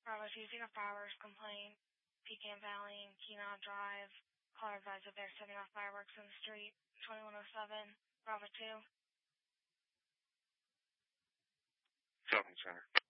Bravo 20 fireworks complaint, Pecan Valley and Keenan Drive. Caller advised that they're setting off fireworks in the street. 2107, Bravo 2. Shopping center.